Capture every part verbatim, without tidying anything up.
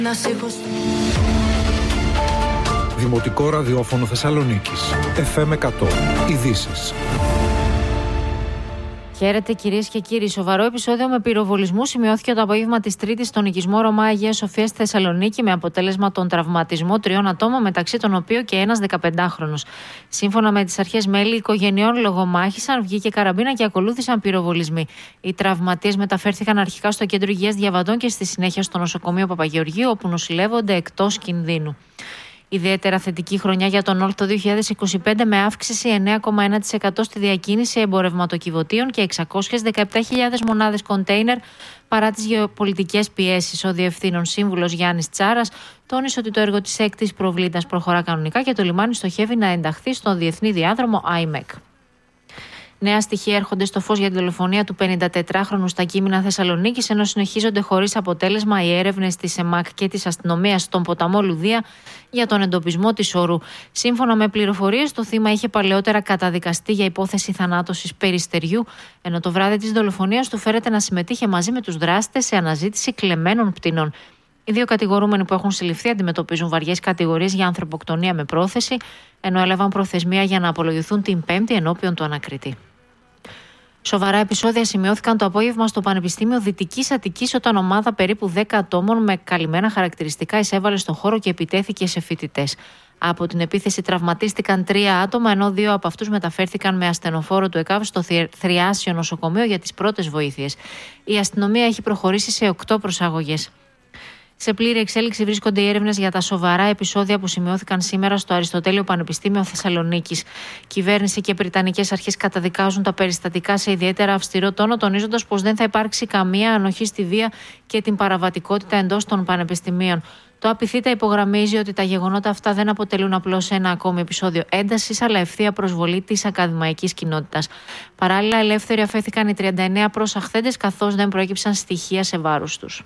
Δημοτικό ραδιόφωνο Θεσσαλονίκης. εφ εμ εκατό. Ειδήσεις. Χαίρετε κυρίες και κύριοι. Σοβαρό επεισόδιο με πυροβολισμού σημειώθηκε το απόγευμα της Τρίτης στον οικισμό Ρωμά Αγίας Σοφίας στη Θεσσαλονίκη, με αποτέλεσμα τον τραυματισμό τριών ατόμων, μεταξύ των οποίων και ένας δεκαπεντάχρονος. Σύμφωνα με τις αρχές, μέλη οικογενειών λογομάχησαν, βγήκε καραμπίνα και ακολούθησαν πυροβολισμοί. Οι τραυματίες μεταφέρθηκαν αρχικά στο κέντρο υγείας Διαβατών και στη συνέχεια στο νοσοκομείο Παπαγεωργίου, όπου νοσηλεύονται εκτός κινδύνου. Ιδιαίτερα θετική χρονιά για τον Όλθο δύο χιλιάδες είκοσι πέντε, με αύξηση εννέα κόμμα ένα τοις εκατό στη διακίνηση εμπορευματοκιβωτίων και εξακόσιες δεκαεπτά χιλιάδες μονάδες κοντέινερ παρά τις γεωπολιτικές πιέσεις. Ο Διευθύνων Σύμβουλος Γιάννης Τσάρας τόνισε ότι το έργο της έκτης προβλήτας προχωρά κανονικά και το λιμάνι στοχεύει να ενταχθεί στον διεθνή διάδρομο άι μεκ. Νέα στοιχεία έρχονται στο φως για τη δολοφονία του πενηντατετράχρονου στα Κείμηνα Θεσσαλονίκης, ενώ συνεχίζονται χωρίς αποτέλεσμα οι έρευνες της ΕΜΑΚ και της αστυνομίας στον ποταμό Λουδία για τον εντοπισμό της ορού. Σύμφωνα με πληροφορίες, το θύμα είχε παλαιότερα καταδικαστεί για υπόθεση θανάτωσης περιστεριού, ενώ το βράδυ της δολοφονίας του φέρεται να συμμετείχε μαζί με τους δράστες σε αναζήτηση κλεμμένων πτηνών. Οι δύο κατηγορούμενοι που έχουν συλληφθεί αντιμετωπίζουν βαριές κατηγορίες για ανθρωποκτονία με πρόθεση, ενώ έλαβαν προθεσμία για να απολογηθούν την Πέμπτη ενώπιον του ανακριτή. Σοβαρά επεισόδια σημειώθηκαν το απόγευμα στο Πανεπιστήμιο Δυτικής Αττικής, όταν ομάδα περίπου δέκα ατόμων με καλυμμένα χαρακτηριστικά εισέβαλε στο χώρο και επιτέθηκε σε φοιτητές. Από την επίθεση τραυματίστηκαν τρία άτομα, ενώ δύο από αυτούς μεταφέρθηκαν με ασθενοφόρο του ΕΚΑΒ στο Θριάσιο νοσοκομείο για τις πρώτες βοήθειες. Η αστυνομία έχει προχωρήσει σε οκτώ προσαγωγές. Σε πλήρη εξέλιξη βρίσκονται οι έρευνες για τα σοβαρά επεισόδια που σημειώθηκαν σήμερα στο Αριστοτέλειο Πανεπιστήμιο Θεσσαλονίκης. Κυβέρνηση και βρυτανικές αρχές καταδικάζουν τα περιστατικά σε ιδιαίτερα αυστηρό τόνο, τονίζοντας πως δεν θα υπάρξει καμία ανοχή στη βία και την παραβατικότητα εντός των πανεπιστημίων. Το ΑΠΙΘΙΤΑ υπογραμμίζει ότι τα γεγονότα αυτά δεν αποτελούν απλώς ένα ακόμη επεισόδιο έντασης, αλλά ευθεία προσβολή της ακαδημαϊκής κοινότητας. Παράλληλα, ελεύθεροι αφέθηκαν οι τριάντα εννέα προσαχθέντες, καθώς δεν προέκυψαν στοιχεία σε βάρος τους.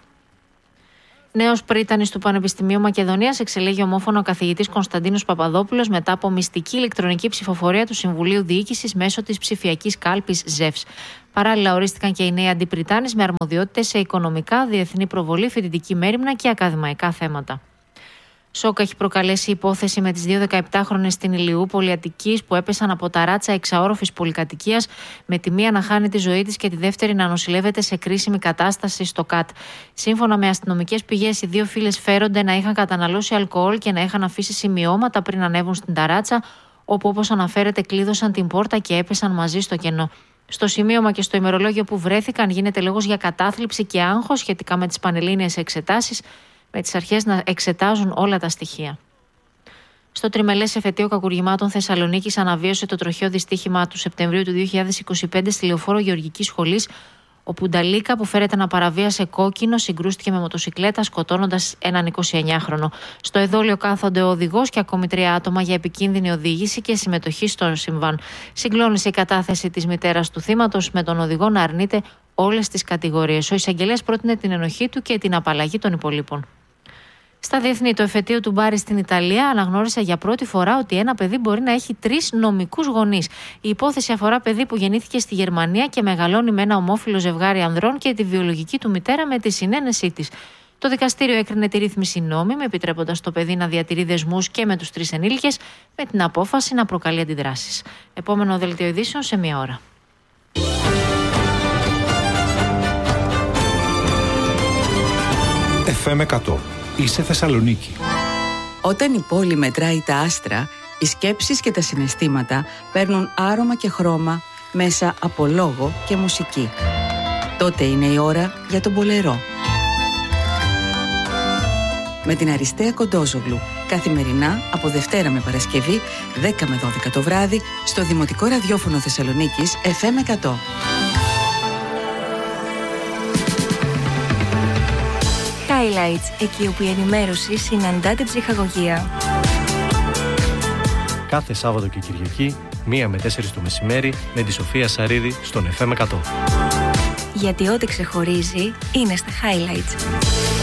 Νέος πρίτανης του Πανεπιστημίου Μακεδονίας εξελέγει ομόφωνο ο καθηγητής Κωνσταντίνος Παπαδόπουλος μετά από μυστική ηλεκτρονική ψηφοφορία του Συμβουλίου Διοίκησης μέσω της ψηφιακής κάλπης ΖΕΦΣ. Παράλληλα, ορίστηκαν και οι νέοι αντιπριτάνεις με αρμοδιότητες σε οικονομικά, διεθνή προβολή, φοιτητική μέριμνα και ακαδημαϊκά θέματα. Σοκ έχει προκαλέσει η υπόθεση με τις δύο δεκαεπτάχρονες στην Ηλιούπολη Αττικής που έπεσαν από ταράτσα εξαόροφης πολυκατοικίας, με τη μία να χάνει τη ζωή της και τη δεύτερη να νοσηλεύεται σε κρίσιμη κατάσταση στο ΚΑΤ. Σύμφωνα με αστυνομικές πηγές, οι δύο φίλες φέρονται να είχαν καταναλώσει αλκοόλ και να είχαν αφήσει σημειώματα πριν ανέβουν στην ταράτσα, όπου, όπως αναφέρεται, κλείδωσαν την πόρτα και έπεσαν μαζί στο κενό. Στο σημείωμα και στο ημερολόγιο που βρέθηκαν γίνεται λόγος για κατάθλιψη και άγχος σχετικά με τις πανελλήνιες εξετάσεις, με τις αρχές να εξετάζουν όλα τα στοιχεία. Στο τριμελές εφετείο κακουργημάτων Θεσσαλονίκης αναβίωσε το τροχαίο δυστύχημα του Σεπτεμβρίου του δύο χιλιάδες είκοσι πέντε στη λεωφόρο Γεωργικής Σχολής, όπου Νταλίκα, που φέρεται να παραβίασε κόκκινο, συγκρούστηκε με μοτοσικλέτα, σκοτώνοντας έναν εικοσιεννιάχρονο. Στο εδόλιο κάθονται ο οδηγός και ακόμη τρία άτομα για επικίνδυνη οδήγηση και συμμετοχή στο συμβάν. Συγκλώνησε η κατάθεση της μητέρας του θύματος, με τον οδηγό να αρνείται όλες τις κατηγορίες. Ο εισαγγελέας πρότεινε την ενοχή του και την απαλλαγή των υπολείπων. Στα διεθνή, το εφετείο του Μπάρι στην Ιταλία αναγνώρισε για πρώτη φορά ότι ένα παιδί μπορεί να έχει τρεις νομικούς γονείς. Η υπόθεση αφορά παιδί που γεννήθηκε στη Γερμανία και μεγαλώνει με ένα ομόφυλο ζευγάρι ανδρών και τη βιολογική του μητέρα με τη συνένεσή της. Το δικαστήριο έκρινε τη ρύθμιση νόμιμη, επιτρέποντας το παιδί να διατηρεί δεσμούς και με τους τρεις ενήλικες, με την απόφαση να προκαλεί αντιδράσεις. Επόμενο δελτίο ειδήσεων σε μία ώρα. εφ εμ εκατό. Είσαι Θεσσαλονίκη. Όταν η πόλη μετράει τα άστρα, οι σκέψεις και τα συναισθήματα παίρνουν άρωμα και χρώμα μέσα από λόγο και μουσική. Τότε είναι η ώρα για τον μπολερό. Με την Αριστεία Κοντόζογλου, καθημερινά από Δευτέρα με Παρασκευή, δέκα με δώδεκα το βράδυ, στο Δημοτικό Ραδιόφωνο Θεσσαλονίκης εφ εμ εκατό. Highlights, εκεί όπου η ενημέρωση συναντά την ψυχαγωγία. Κάθε Σάββατο και Κυριακή, μία με τέσσερις το μεσημέρι, με τη Σοφία Σαρίδη στον εφ εμ εκατό. Γιατί ό,τι ξεχωρίζει είναι στα Highlights.